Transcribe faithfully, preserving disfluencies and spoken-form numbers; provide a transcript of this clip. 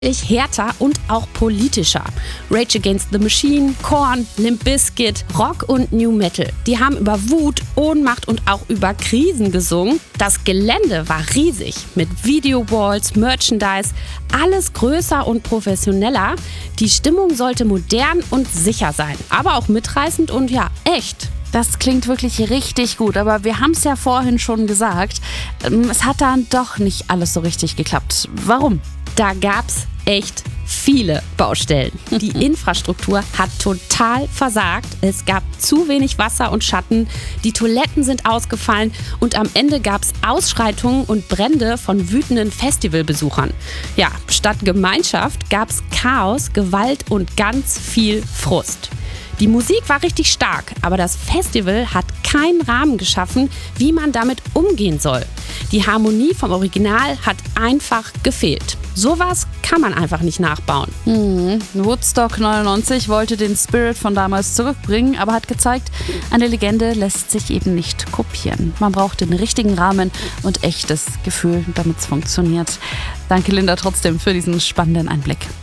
härter und auch politischer. Rage Against the Machine, Korn, Limp Bizkit, Rock und New Metal. Die haben über Wut, Ohnmacht und auch über Krisen gesungen. Das Gelände war riesig mit Videowalls, Merchandise, alles größer und professioneller. Die Stimmung sollte modern und sicher sein, aber auch mitreißend und ja, echt. Das klingt wirklich richtig gut, aber wir haben es ja vorhin schon gesagt, es hat dann doch nicht alles so richtig geklappt. Warum? Da gab's echt viele Baustellen. Die Infrastruktur hat total versagt. Es gab zu wenig Wasser und Schatten. Die Toiletten sind ausgefallen und am Ende gab's Ausschreitungen und Brände von wütenden Festivalbesuchern. Ja, statt Gemeinschaft gab's Chaos, Gewalt und ganz viel Frust. Die Musik war richtig stark, aber das Festival hat keinen Rahmen geschaffen, wie man damit umgehen soll. Die Harmonie vom Original hat einfach gefehlt. Sowas kann man einfach nicht nachbauen. Hm. Woodstock neunundneunzig wollte den Spirit von damals zurückbringen, aber hat gezeigt, eine Legende lässt sich eben nicht kopieren. Man braucht den richtigen Rahmen und echtes Gefühl, damit es funktioniert. Danke, Linda, trotzdem für diesen spannenden Einblick.